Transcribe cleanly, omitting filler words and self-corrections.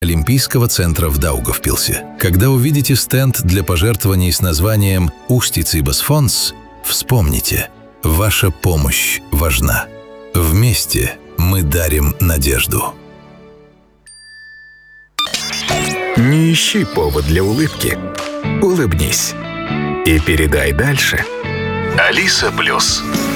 Олимпийского центра в Даугавпилсе. Когда увидите стенд для пожертвований с названием «Устье-Цибас-Фондс», вспомните, ваша помощь важна. Вместе мы дарим надежду. Не ищи повод для улыбки. Улыбнись. И передай дальше. Алиса Плюс.